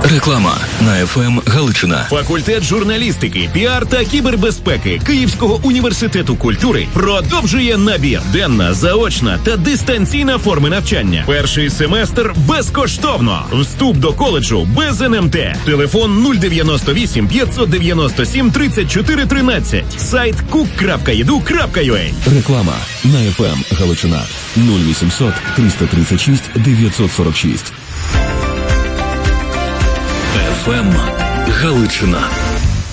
Реклама на ФМ Галичина. Факультет журналістики, піар та кібербезпеки Київського університету культури продовжує набір. Денна, заочна та дистанційна форми навчання. Перший семестр безкоштовно. Вступ до коледжу без НМТ. Телефон 098 597 34 13. Сайт cook.edu.ua. Реклама на ФМ Галичина. 0800 336 946. ФМ Галичина.